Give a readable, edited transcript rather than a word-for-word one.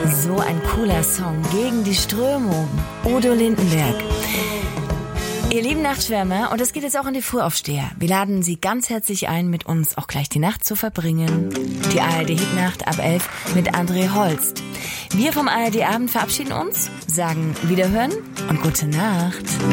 So ein cooler Song gegen die Strömung. Udo Lindenberg. Ihr lieben Nachtschwärmer, und es geht jetzt auch an die Frühaufsteher. Wir laden Sie ganz herzlich ein, mit uns auch gleich die Nacht zu verbringen. Die ARD-Hitnacht ab 11 mit André Holst. Wir vom ARD-Abend verabschieden uns, sagen Wiederhören und gute Nacht.